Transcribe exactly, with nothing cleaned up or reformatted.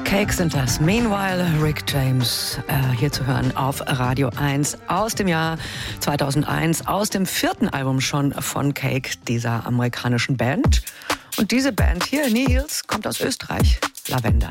Cake sind das. Meanwhile, Rick James äh, hier zu hören auf Radio eins aus dem Jahr zweitausendeins, aus dem vierten Album schon von Cake, dieser amerikanischen Band. Und diese Band hier, Nils, kommt aus Österreich, Lavender.